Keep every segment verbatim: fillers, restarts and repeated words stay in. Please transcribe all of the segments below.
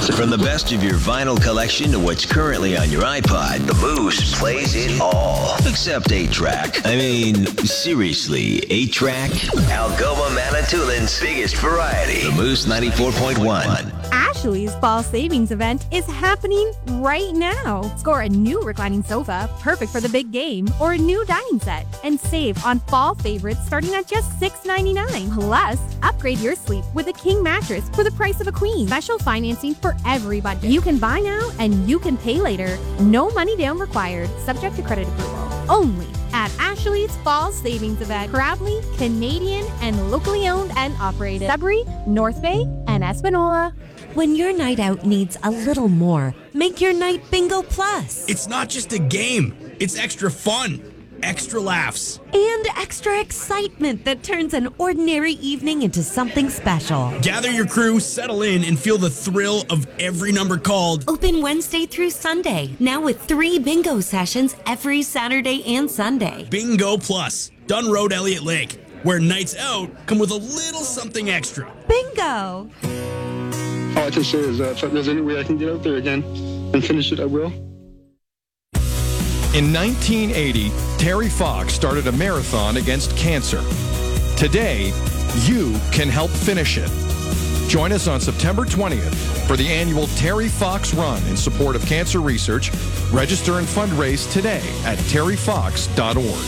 From the best of your vinyl collection to what's currently on your iPod, the Moose plays it all. Except eight track. I mean, seriously, eight track? Algoma Manitoulин's biggest variety. The Moose ninety-four point one. Ashley's fall savings event is happening right now. Score a new reclining sofa, perfect for the big game, or a new dining set, and save on fall favorites starting at just six ninety-nine. Plus, upgrade your sleep with a king mattress for the price of a queen. Special financing for every budget. You can buy now and you can pay later. No money down required, subject to credit approval. Only at Ashley's Fall Savings Event. Proudly Canadian and locally owned and operated. Sudbury, North Bay, and Espanola. When your night out needs a little more, make your night Bingo Plus. It's not just a game. It's extra fun, extra laughs, and extra excitement that turns an ordinary evening into something special. Gather your crew, settle in, and feel the thrill of every number called. Open Wednesday through Sunday, now with three bingo sessions every Saturday and Sunday. Bingo Plus, Dunn Road, Elliott Lake, where nights out come with a little something extra. Bingo! All I can say is that if there's any way I can get out there again and finish it, I will. In nineteen eighty, Terry Fox started a marathon against cancer. Today, you can help finish it. Join us on September twentieth for the annual Terry Fox Run in support of cancer research. Register and fundraise today at terry fox dot org.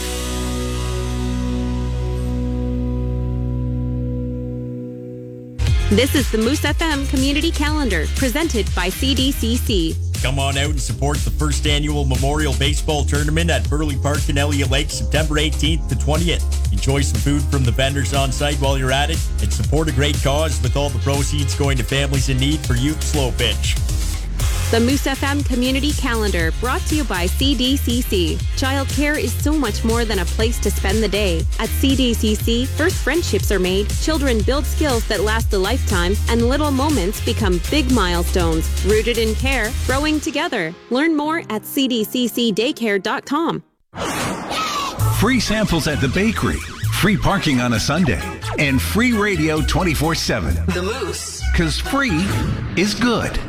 This is the Moose F M Community Calendar, presented by C D C C. Come on out and support the first annual Memorial Baseball Tournament at Burley Park in Elliott Lake, September eighteenth to twentieth. Enjoy some food from the vendors on site while you're at it, and support a great cause with all the proceeds going to families in need for youth slow pitch. The Moose F M Community Calendar, brought to you by C D C C. Childcare is so much more than a place to spend the day. At C D C C, first friendships are made, children build skills that last a lifetime, and little moments become big milestones. Rooted in care, growing together. Learn more at c d c c daycare dot com. Free samples at the bakery, free parking on a Sunday, and free radio twenty-four seven. The Moose. Because free is good.